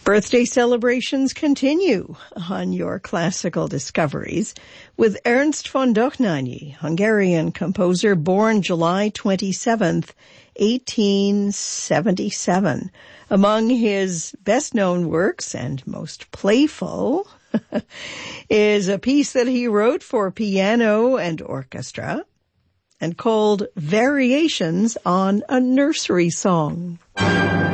Birthday celebrations continue on your classical discoveries with Ernst von Dohnányi, Hungarian composer born July 27th, 1877. Among his best-known works and most playful is a piece that he wrote for piano and orchestra and called Variations on a Nursery Song.